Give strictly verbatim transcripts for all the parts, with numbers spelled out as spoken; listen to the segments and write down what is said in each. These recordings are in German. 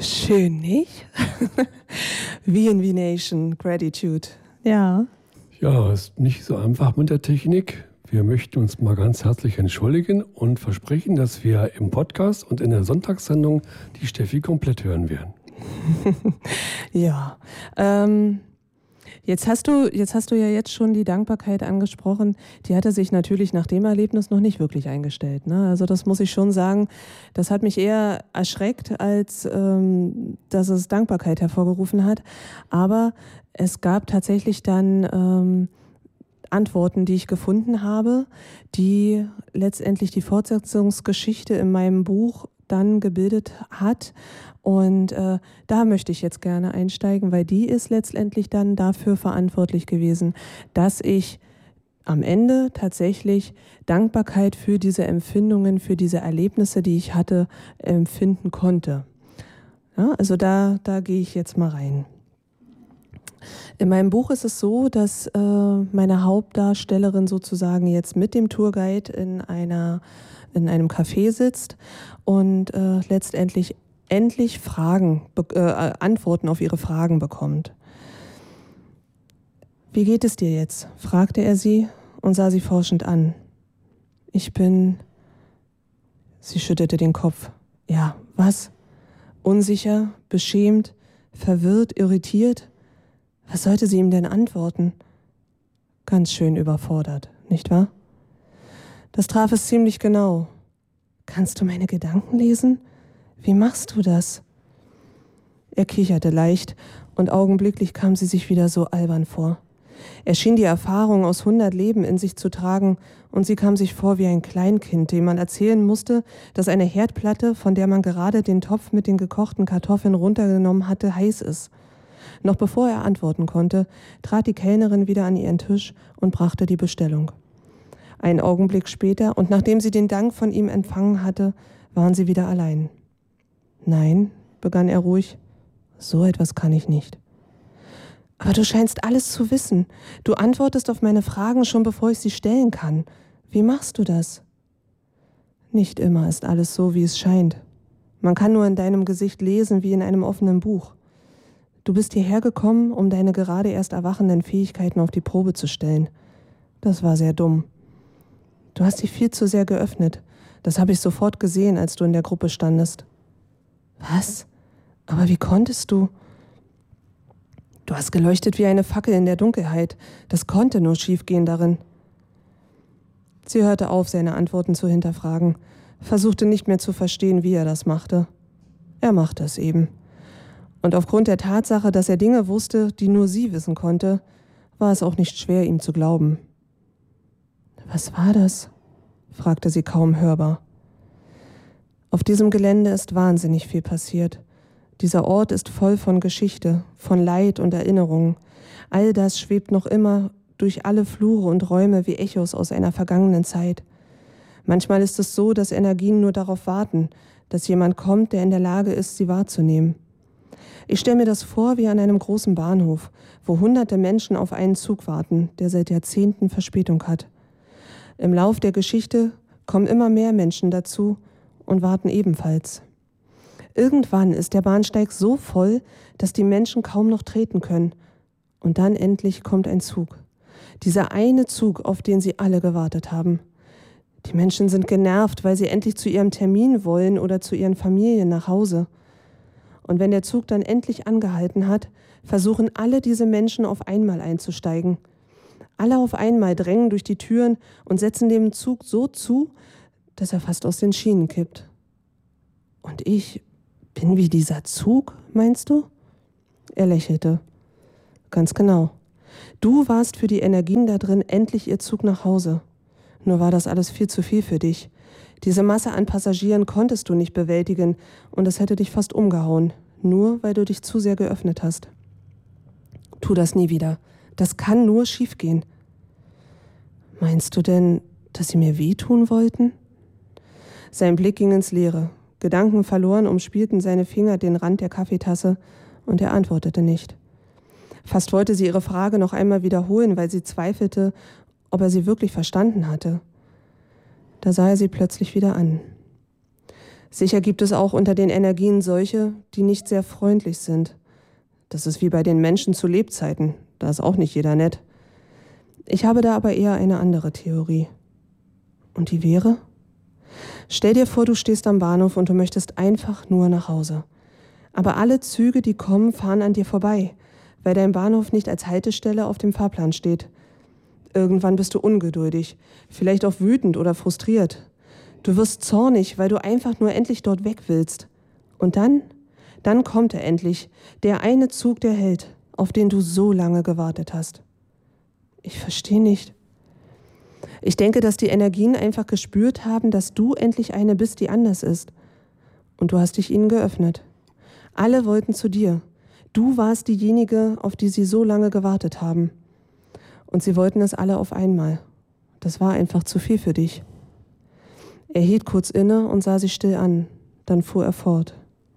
Schön, nicht? V N V Nation, Gratitude. Ja. Ja, ist nicht so einfach mit der Technik. Wir möchten uns mal ganz herzlich entschuldigen und versprechen, dass wir im Podcast und in der Sonntagssendung die Steffi komplett hören werden. Ja, ähm, jetzt hast du, jetzt hast du ja jetzt schon die Dankbarkeit angesprochen. Die hatte sich natürlich nach dem Erlebnis noch nicht wirklich eingestellt, ne? Also das muss ich schon sagen. Das hat mich eher erschreckt, als ähm, dass es Dankbarkeit hervorgerufen hat. Aber es gab tatsächlich dann ähm, Antworten, die ich gefunden habe, die letztendlich die Fortsetzungsgeschichte in meinem Buch dann gebildet hat. Und äh, da möchte ich jetzt gerne einsteigen, weil die ist letztendlich dann dafür verantwortlich gewesen, dass ich am Ende tatsächlich Dankbarkeit für diese Empfindungen, für diese Erlebnisse, die ich hatte, empfinden konnte. Ja, also da, da gehe ich jetzt mal rein. In meinem Buch ist es so, dass äh, meine Hauptdarstellerin sozusagen jetzt mit dem Tourguide in einer in einem Café sitzt und äh, letztendlich endlich Fragen, äh, Antworten auf ihre Fragen bekommt. Wie geht es dir jetzt? Fragte er sie und sah sie forschend an. Ich bin... Sie schüttelte den Kopf. Ja, was? Unsicher, beschämt, verwirrt, irritiert? Was sollte sie ihm denn antworten? Ganz schön überfordert, nicht wahr? Das traf es ziemlich genau. Kannst du meine Gedanken lesen? Wie machst du das? Er kicherte leicht und augenblicklich kam sie sich wieder so albern vor. Er schien die Erfahrung aus hundert Leben in sich zu tragen und sie kam sich vor wie ein Kleinkind, dem man erzählen musste, dass eine Herdplatte, von der man gerade den Topf mit den gekochten Kartoffeln runtergenommen hatte, heiß ist. Noch bevor er antworten konnte, trat die Kellnerin wieder an ihren Tisch und brachte die Bestellung. Einen Augenblick später, und nachdem sie den Dank von ihm empfangen hatte, waren sie wieder allein. »Nein«, begann er ruhig, »so etwas kann ich nicht.« »Aber du scheinst alles zu wissen. Du antwortest auf meine Fragen schon, bevor ich sie stellen kann. Wie machst du das?« »Nicht immer ist alles so, wie es scheint. Man kann nur in deinem Gesicht lesen wie in einem offenen Buch. Du bist hierher gekommen, um deine gerade erst erwachenden Fähigkeiten auf die Probe zu stellen. Das war sehr dumm. Du hast dich viel zu sehr geöffnet. Das habe ich sofort gesehen, als du in der Gruppe standest.« »Was? Aber wie konntest du?« »Du hast geleuchtet wie eine Fackel in der Dunkelheit. Das konnte nur schiefgehen darin.« Sie hörte auf, seine Antworten zu hinterfragen, versuchte nicht mehr zu verstehen, wie er das machte. Er machte es eben. Und aufgrund der Tatsache, dass er Dinge wusste, die nur sie wissen konnte, war es auch nicht schwer, ihm zu glauben. »Was war das?« fragte sie kaum hörbar. »Auf diesem Gelände ist wahnsinnig viel passiert. Dieser Ort ist voll von Geschichte, von Leid und Erinnerungen. All das schwebt noch immer durch alle Flure und Räume wie Echos aus einer vergangenen Zeit. Manchmal ist es so, dass Energien nur darauf warten, dass jemand kommt, der in der Lage ist, sie wahrzunehmen. Ich stelle mir das vor wie an einem großen Bahnhof, wo hunderte Menschen auf einen Zug warten, der seit Jahrzehnten Verspätung hat. Im Lauf der Geschichte kommen immer mehr Menschen dazu und warten ebenfalls. Irgendwann ist der Bahnsteig so voll, dass die Menschen kaum noch treten können. Und dann endlich kommt ein Zug. Dieser eine Zug, auf den sie alle gewartet haben. Die Menschen sind genervt, weil sie endlich zu ihrem Termin wollen oder zu ihren Familien nach Hause. Und wenn der Zug dann endlich angehalten hat, versuchen alle diese Menschen auf einmal einzusteigen. Alle auf einmal drängen durch die Türen und setzen dem Zug so zu, dass er fast aus den Schienen kippt. Und ich bin wie dieser Zug, meinst du? Er lächelte. Ganz genau. Du warst für die Energien da drin endlich ihr Zug nach Hause. Nur war das alles viel zu viel für dich. Diese Masse an Passagieren konntest du nicht bewältigen und es hätte dich fast umgehauen, nur weil du dich zu sehr geöffnet hast. Tu das nie wieder. Das kann nur schiefgehen. Meinst du denn, dass sie mir wehtun wollten? Sein Blick ging ins Leere. Gedanken verloren umspielten seine Finger den Rand der Kaffeetasse und er antwortete nicht. Fast wollte sie ihre Frage noch einmal wiederholen, weil sie zweifelte, ob er sie wirklich verstanden hatte. Da sah er sie plötzlich wieder an. Sicher gibt es auch unter den Energien solche, die nicht sehr freundlich sind. Das ist wie bei den Menschen zu Lebzeiten, da ist auch nicht jeder nett. Ich habe da aber eher eine andere Theorie. Und die wäre? Stell dir vor, du stehst am Bahnhof und du möchtest einfach nur nach Hause. Aber alle Züge, die kommen, fahren an dir vorbei, weil dein Bahnhof nicht als Haltestelle auf dem Fahrplan steht. Irgendwann bist du ungeduldig, vielleicht auch wütend oder frustriert. Du wirst zornig, weil du einfach nur endlich dort weg willst. Und dann, dann kommt er endlich, der eine Zug, der hält, auf den du so lange gewartet hast. Ich verstehe nicht. Ich denke, dass die Energien einfach gespürt haben, dass du endlich eine bist, die anders ist. Und du hast dich ihnen geöffnet. Alle wollten zu dir. Du warst diejenige, auf die sie so lange gewartet haben. Und sie wollten es alle auf einmal. Das war einfach zu viel für dich. Er hielt kurz inne und sah sie still an. Dann fuhr er fort.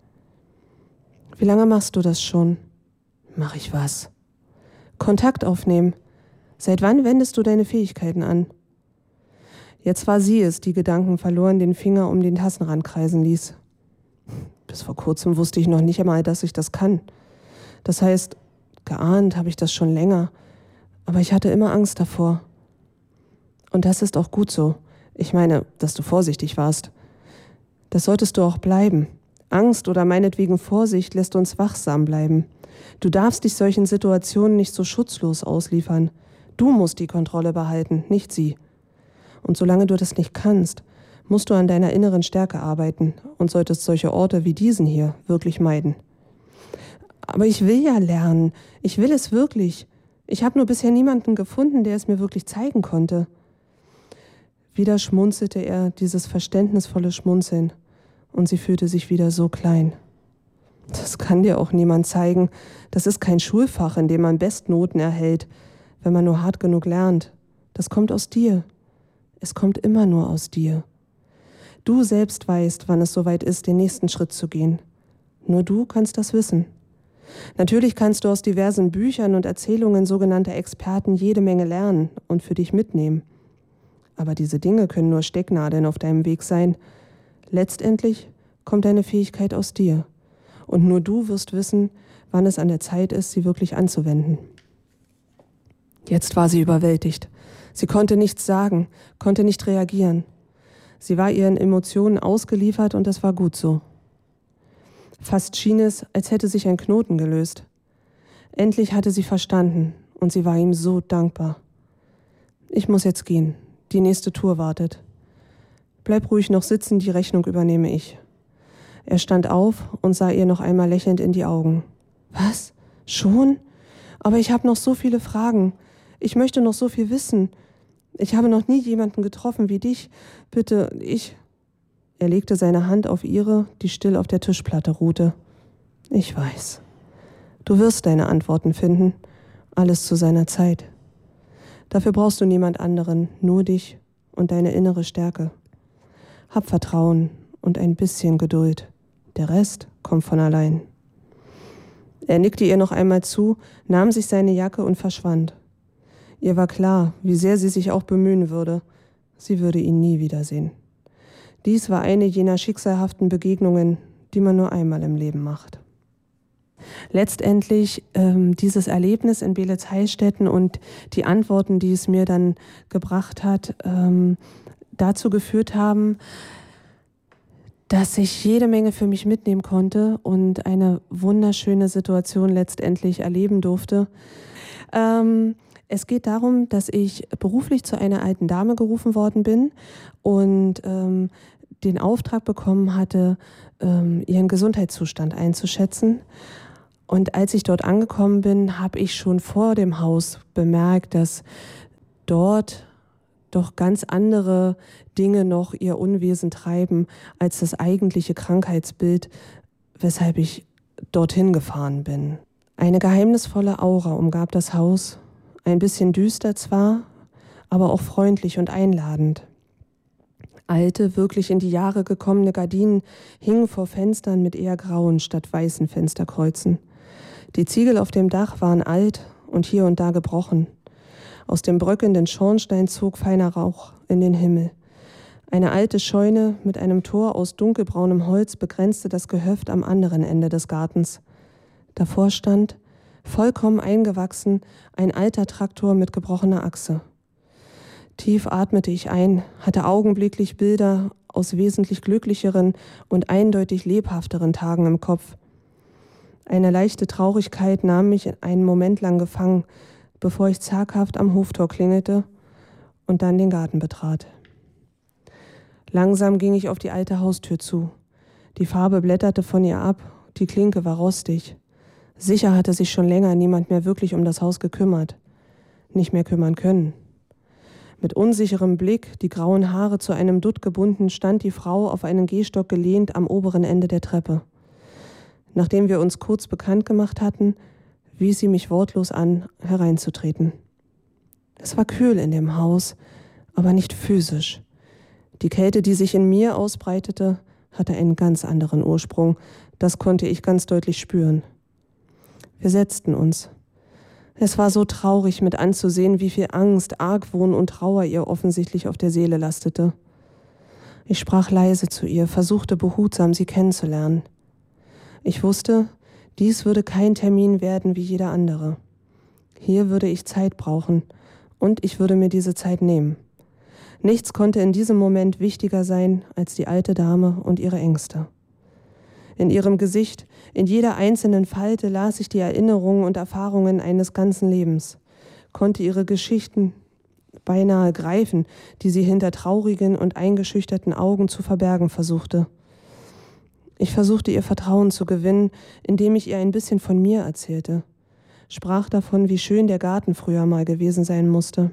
Wie lange machst du das schon? Mach ich was? Kontakt aufnehmen. Seit wann wendest du deine Fähigkeiten an? Jetzt war sie es, die Gedanken verloren den Finger um den Tassenrand kreisen ließ. Bis vor kurzem wusste ich noch nicht einmal, dass ich das kann. Das heißt, geahnt habe ich das schon länger, aber ich hatte immer Angst davor. Und das ist auch gut so. Ich meine, dass du vorsichtig warst. Das solltest du auch bleiben. Angst oder meinetwegen Vorsicht lässt uns wachsam bleiben. Du darfst dich solchen Situationen nicht so schutzlos ausliefern. Du musst die Kontrolle behalten, nicht sie. Und solange du das nicht kannst, musst du an deiner inneren Stärke arbeiten und solltest solche Orte wie diesen hier wirklich meiden. Aber ich will ja lernen. Ich will es wirklich. Ich habe nur bisher niemanden gefunden, der es mir wirklich zeigen konnte. Wieder schmunzelte er, dieses verständnisvolle Schmunzeln, und sie fühlte sich wieder so klein. Das kann dir auch niemand zeigen. Das ist kein Schulfach, in dem man Bestnoten erhält, wenn man nur hart genug lernt. Das kommt aus dir. Es kommt immer nur aus dir. Du selbst weißt, wann es soweit ist, den nächsten Schritt zu gehen. Nur du kannst das wissen. Natürlich kannst du aus diversen Büchern und Erzählungen sogenannter Experten jede Menge lernen und für dich mitnehmen. Aber diese Dinge können nur Stecknadeln auf deinem Weg sein. Letztendlich kommt deine Fähigkeit aus dir. Und nur du wirst wissen, wann es an der Zeit ist, sie wirklich anzuwenden. Jetzt war sie überwältigt. Sie konnte nichts sagen, konnte nicht reagieren. Sie war ihren Emotionen ausgeliefert und das war gut so. Fast schien es, als hätte sich ein Knoten gelöst. Endlich hatte sie verstanden und sie war ihm so dankbar. Ich muss jetzt gehen. Die nächste Tour wartet. Bleib ruhig noch sitzen, die Rechnung übernehme ich. Er stand auf und sah ihr noch einmal lächelnd in die Augen. Was? Schon? Aber ich habe noch so viele Fragen. Ich möchte noch so viel wissen. Ich habe noch nie jemanden getroffen wie dich. Bitte, ich... Er legte seine Hand auf ihre, die still auf der Tischplatte ruhte. Ich weiß. Du wirst deine Antworten finden. Alles zu seiner Zeit. Dafür brauchst du niemand anderen, nur dich und deine innere Stärke. Hab Vertrauen und ein bisschen Geduld. Der Rest kommt von allein. Er nickte ihr noch einmal zu, nahm sich seine Jacke und verschwand. Ihr war klar, wie sehr sie sich auch bemühen würde. Sie würde ihn nie wiedersehen. Dies war eine jener schicksalhaften Begegnungen, die man nur einmal im Leben macht. Letztendlich ähm, dieses Erlebnis in Beelitz-Heilstätten und die Antworten, die es mir dann gebracht hat, ähm, dazu geführt haben, dass ich jede Menge für mich mitnehmen konnte und eine wunderschöne Situation letztendlich erleben durfte. Ähm, Es geht darum, dass ich beruflich zu einer alten Dame gerufen worden bin und ähm, den Auftrag bekommen hatte, ähm, ihren Gesundheitszustand einzuschätzen. Und als ich dort angekommen bin, habe ich schon vor dem Haus bemerkt, dass dort doch ganz andere Dinge noch ihr Unwesen treiben als das eigentliche Krankheitsbild, weshalb ich dorthin gefahren bin. Eine geheimnisvolle Aura umgab das Haus. Ein bisschen düster zwar, aber auch freundlich und einladend. Alte, wirklich in die Jahre gekommene Gardinen hingen vor Fenstern mit eher grauen statt weißen Fensterkreuzen. Die Ziegel auf dem Dach waren alt und hier und da gebrochen. Aus dem bröckelnden Schornstein zog feiner Rauch in den Himmel. Eine alte Scheune mit einem Tor aus dunkelbraunem Holz begrenzte das Gehöft am anderen Ende des Gartens. Davor stand, vollkommen eingewachsen, ein alter Traktor mit gebrochener Achse. Tief atmete ich ein, hatte augenblicklich Bilder aus wesentlich glücklicheren und eindeutig lebhafteren Tagen im Kopf. Eine leichte Traurigkeit nahm mich einen Moment lang gefangen, bevor ich zaghaft am Hoftor klingelte und dann den Garten betrat. Langsam ging ich auf die alte Haustür zu. Die Farbe blätterte von ihr ab, die Klinke war rostig. Sicher hatte sich schon länger niemand mehr wirklich um das Haus gekümmert, nicht mehr kümmern können. Mit unsicherem Blick, die grauen Haare zu einem Dutt gebunden, stand die Frau auf einen Gehstock gelehnt am oberen Ende der Treppe. Nachdem wir uns kurz bekannt gemacht hatten, wies sie mich wortlos an, hereinzutreten. Es war kühl in dem Haus, aber nicht physisch. Die Kälte, die sich in mir ausbreitete, hatte einen ganz anderen Ursprung. Das konnte ich ganz deutlich spüren. Wir setzten uns. Es war so traurig mit anzusehen, wie viel Angst, Argwohn und Trauer ihr offensichtlich auf der Seele lastete. Ich sprach leise zu ihr, versuchte behutsam, sie kennenzulernen. Ich wusste, dies würde kein Termin werden wie jeder andere. Hier würde ich Zeit brauchen und ich würde mir diese Zeit nehmen. Nichts konnte in diesem Moment wichtiger sein als die alte Dame und ihre Ängste. In ihrem Gesicht, in jeder einzelnen Falte las ich die Erinnerungen und Erfahrungen eines ganzen Lebens, konnte ihre Geschichten beinahe greifen, die sie hinter traurigen und eingeschüchterten Augen zu verbergen versuchte. Ich versuchte ihr Vertrauen zu gewinnen, indem ich ihr ein bisschen von mir erzählte, sprach davon, wie schön der Garten früher mal gewesen sein musste.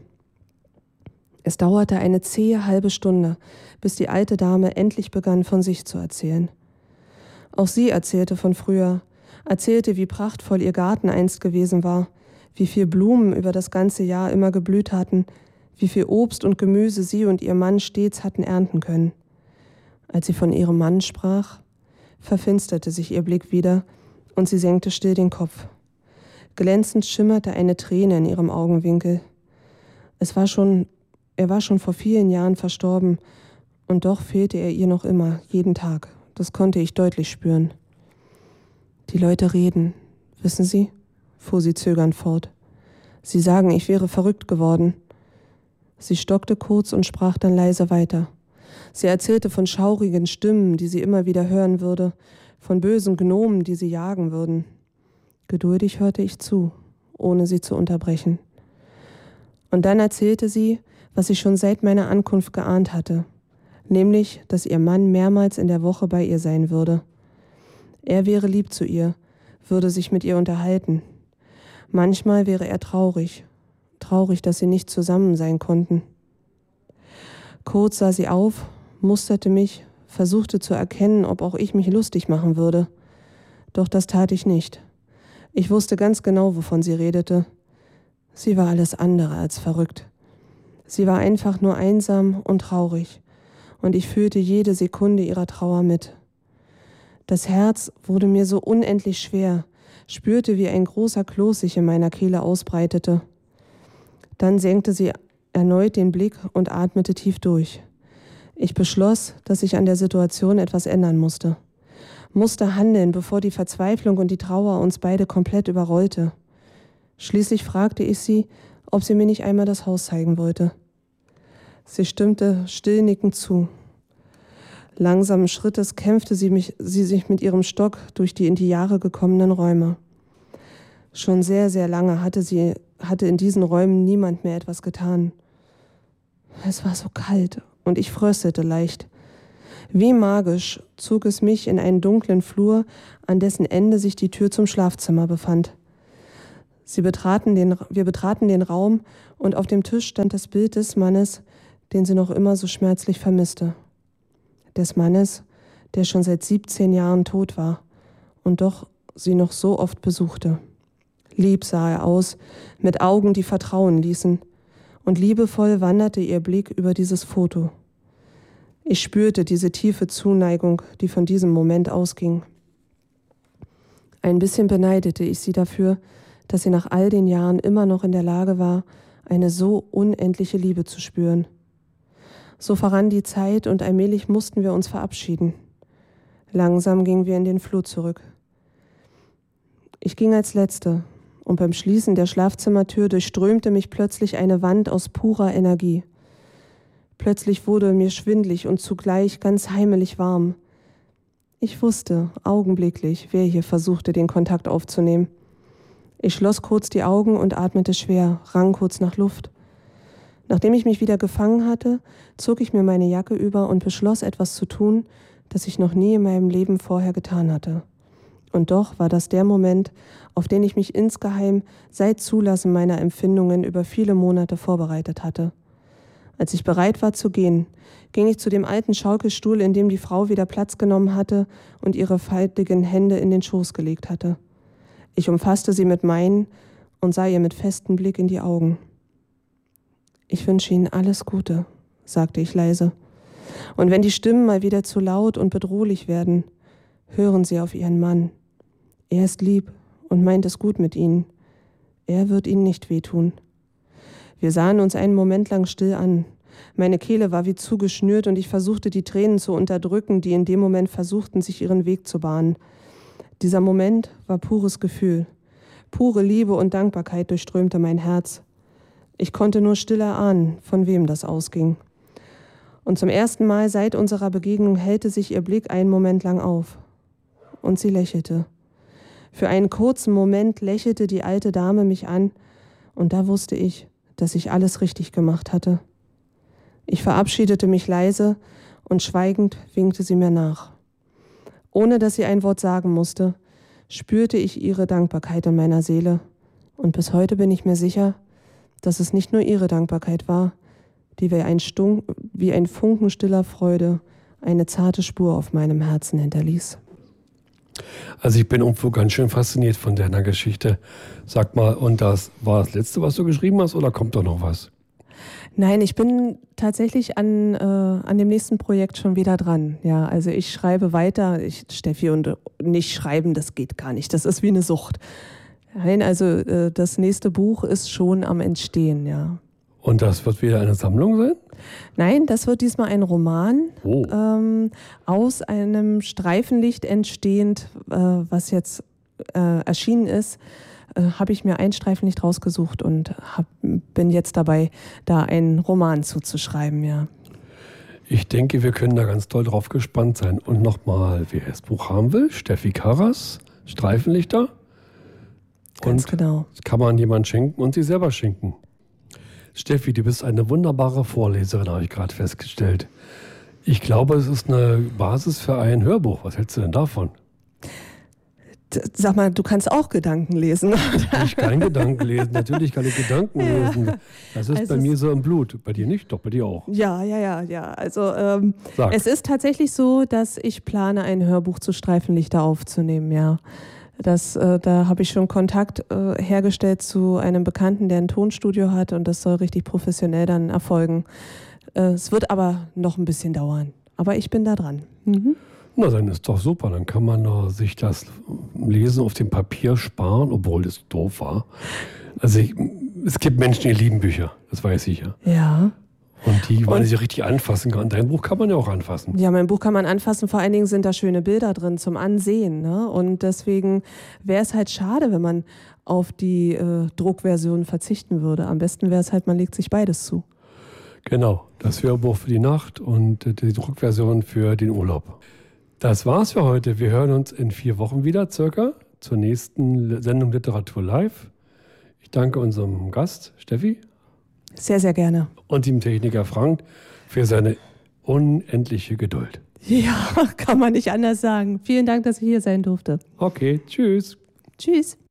Es dauerte eine zähe halbe Stunde, bis die alte Dame endlich begann, von sich zu erzählen. Auch sie erzählte von früher, erzählte, wie prachtvoll ihr Garten einst gewesen war, wie viel Blumen über das ganze Jahr immer geblüht hatten, wie viel Obst und Gemüse sie und ihr Mann stets hatten ernten können. Als sie von ihrem Mann sprach, verfinsterte sich ihr Blick wieder und sie senkte still den Kopf. Glänzend schimmerte eine Träne in ihrem Augenwinkel. Es war schon, er war schon vor vielen Jahren verstorben und doch fehlte er ihr noch immer, jeden Tag. Das konnte ich deutlich spüren. Die Leute reden, wissen Sie, fuhr sie zögernd fort. Sie sagen, ich wäre verrückt geworden. Sie stockte kurz und sprach dann leise weiter. Sie erzählte von schaurigen Stimmen, die sie immer wieder hören würde, von bösen Gnomen, die sie jagen würden. Geduldig hörte ich zu, ohne sie zu unterbrechen. Und dann erzählte sie, was ich schon seit meiner Ankunft geahnt hatte, nämlich, dass ihr Mann mehrmals in der Woche bei ihr sein würde. Er wäre lieb zu ihr, würde sich mit ihr unterhalten. Manchmal wäre er traurig, traurig, dass sie nicht zusammen sein konnten. Kurz sah sie auf, musterte mich, versuchte zu erkennen, ob auch ich mich lustig machen würde. Doch das tat ich nicht. Ich wusste ganz genau, wovon sie redete. Sie war alles andere als verrückt. Sie war einfach nur einsam und traurig, und ich fühlte jede Sekunde ihrer Trauer mit. Das Herz wurde mir so unendlich schwer, spürte, wie ein großer Kloß sich in meiner Kehle ausbreitete. Dann senkte sie erneut den Blick und atmete tief durch. Ich beschloss, dass ich an der Situation etwas ändern musste. Musste handeln, bevor die Verzweiflung und die Trauer uns beide komplett überrollte. Schließlich fragte ich sie, ob sie mir nicht einmal das Haus zeigen wollte. Sie stimmte stillnickend zu. Langsamen Schrittes kämpfte sie, mich, sie sich mit ihrem Stock durch die in die Jahre gekommenen Räume. Schon sehr, sehr lange hatte sie, hatte in diesen Räumen niemand mehr etwas getan. Es war so kalt und ich fröstelte leicht. Wie magisch zog es mich in einen dunklen Flur, an dessen Ende sich die Tür zum Schlafzimmer befand. Sie betraten den, wir betraten den Raum und auf dem Tisch stand das Bild des Mannes, den sie noch immer so schmerzlich vermisste. Des Mannes, der schon seit siebzehn Jahren tot war und doch sie noch so oft besuchte. Lieb sah er aus, mit Augen, die Vertrauen ließen, und liebevoll wanderte ihr Blick über dieses Foto. Ich spürte diese tiefe Zuneigung, die von diesem Moment ausging. Ein bisschen beneidete ich sie dafür, dass sie nach all den Jahren immer noch in der Lage war, eine so unendliche Liebe zu spüren. So verrann die Zeit und allmählich mussten wir uns verabschieden. Langsam gingen wir in den Flur zurück. Ich ging als Letzte und beim Schließen der Schlafzimmertür durchströmte mich plötzlich eine Wand aus purer Energie. Plötzlich wurde mir schwindlig und zugleich ganz heimelig warm. Ich wusste augenblicklich, wer hier versuchte, den Kontakt aufzunehmen. Ich schloss kurz die Augen und atmete schwer, rang kurz nach Luft. Nachdem ich mich wieder gefangen hatte, zog ich mir meine Jacke über und beschloss, etwas zu tun, das ich noch nie in meinem Leben vorher getan hatte. Und doch war das der Moment, auf den ich mich insgeheim seit Zulassen meiner Empfindungen über viele Monate vorbereitet hatte. Als ich bereit war zu gehen, ging ich zu dem alten Schaukelstuhl, in dem die Frau wieder Platz genommen hatte und ihre faltigen Hände in den Schoß gelegt hatte. Ich umfasste sie mit meinen und sah ihr mit festem Blick in die Augen. »Ich wünsche Ihnen alles Gute«, sagte ich leise. »Und wenn die Stimmen mal wieder zu laut und bedrohlich werden, hören Sie auf Ihren Mann. Er ist lieb und meint es gut mit Ihnen. Er wird Ihnen nicht wehtun.« Wir sahen uns einen Moment lang still an. Meine Kehle war wie zugeschnürt und ich versuchte, die Tränen zu unterdrücken, die in dem Moment versuchten, sich ihren Weg zu bahnen. Dieser Moment war pures Gefühl. Pure Liebe und Dankbarkeit durchströmte mein Herz. Ich konnte nur still erahnen, von wem das ausging. Und zum ersten Mal seit unserer Begegnung hellte sich ihr Blick einen Moment lang auf. Und sie lächelte. Für einen kurzen Moment lächelte die alte Dame mich an, und da wusste ich, dass ich alles richtig gemacht hatte. Ich verabschiedete mich leise und schweigend winkte sie mir nach. Ohne dass sie ein Wort sagen musste, spürte ich ihre Dankbarkeit in meiner Seele. Und bis heute bin ich mir sicher, dass es nicht nur ihre Dankbarkeit war, die wie ein, Stunk, wie ein Funken stiller Freude eine zarte Spur auf meinem Herzen hinterließ. Also ich bin irgendwo ganz schön fasziniert von deiner Geschichte. Sag mal, und das war das Letzte, was du geschrieben hast, oder kommt da noch was? Nein, ich bin tatsächlich an, äh, an dem nächsten Projekt schon wieder dran. Ja, also ich schreibe weiter. Ich, Steffi, und nicht schreiben, das geht gar nicht. Das ist wie eine Sucht. Nein, also äh, das nächste Buch ist schon am Entstehen, ja. Und das wird wieder eine Sammlung sein? Nein, das wird diesmal ein Roman, oh. ähm, aus einem Streifenlicht entstehend, äh, was jetzt äh, erschienen ist, äh, habe ich mir ein Streifenlicht rausgesucht und hab, bin jetzt dabei, da einen Roman zuzuschreiben, ja. Ich denke, wir können da ganz doll drauf gespannt sein. Und nochmal, wer das Buch haben will, Steffi Karras, Streifenlichter. Ganz und genau. Das kann man jemand schenken und sie selber schenken. Steffi, du bist eine wunderbare Vorleserin, habe ich gerade festgestellt. Ich glaube, es ist eine Basis für ein Hörbuch. Was hältst du denn davon? Sag mal, du kannst auch Gedanken lesen. Ich kann Gedanken lesen, natürlich kann ich Gedanken ja. lesen. Das ist also bei mir so im Blut. Bei dir nicht, doch bei dir auch. Ja, ja, ja, ja. Also ähm, es ist tatsächlich so, dass ich plane, ein Hörbuch zu Streifenlichter aufzunehmen, ja. Das, äh, da habe ich schon Kontakt äh, hergestellt zu einem Bekannten, der ein Tonstudio hat, und das soll richtig professionell dann erfolgen. Äh, es wird aber noch ein bisschen dauern. Aber ich bin da dran. Mhm. Na, dann ist doch super. Dann kann man uh, sich das Lesen auf dem Papier sparen, obwohl es doof war. Also ich, es gibt Menschen, die lieben Bücher, das weiß ich ja. Ja. Und die, weil sie richtig anfassen kann. Dein Buch kann man ja auch anfassen. Ja, mein Buch kann man anfassen. Vor allen Dingen sind da schöne Bilder drin zum Ansehen. Ne? Und deswegen wäre es halt schade, wenn man auf die äh, Druckversion verzichten würde. Am besten wäre es halt, man legt sich beides zu. Genau, das Hörbuch für die Nacht und äh, die Druckversion für den Urlaub. Das war's für heute. Wir hören uns in vier Wochen wieder circa zur nächsten Sendung Literatur Live. Ich danke unserem Gast, Steffi. Sehr, sehr gerne. Und dem Techniker Frank für seine unendliche Geduld. Ja, kann man nicht anders sagen. Vielen Dank, dass ich hier sein durfte. Okay, tschüss. Tschüss.